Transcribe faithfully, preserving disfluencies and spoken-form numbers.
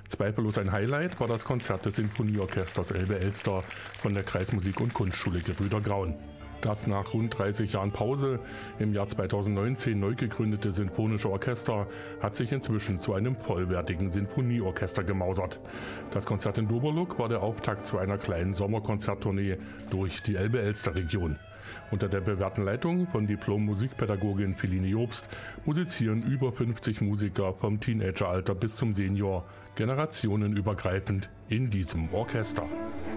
Zweifellos ein Highlight war das Konzert des Sinfonieorchesters Elbe-Elster von der Kreismusik- und Kunstschule Gebrüder Graun. Das nach rund dreißig Jahren Pause im Jahr zweitausendneunzehn neu gegründete Sinfonische Orchester hat sich inzwischen zu einem vollwertigen Sinfonieorchester gemausert. Das Konzert in Doberlug war der Auftakt zu einer kleinen Sommerkonzerttournee durch die Elbe-Elster-Region. Unter der bewährten Leitung von Diplom-Musikpädagogin Philine Jobst musizieren über fünfzig Musiker vom Teenageralter bis zum Senior generationenübergreifend in diesem Orchester.